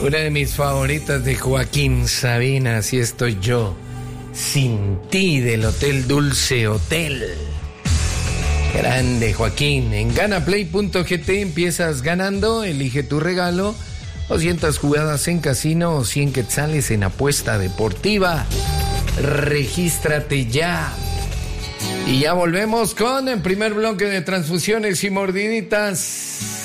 Una de mis favoritas de Joaquín Sabina, así estoy yo, sin ti, del Hotel Dulce Hotel. Grande Joaquín. En ganaplay.gt empiezas ganando, elige tu regalo, 200 jugadas en casino o 100 quetzales en apuesta deportiva. Regístrate ya. Y ya volvemos con el primer bloque de transfusiones y mordiditas.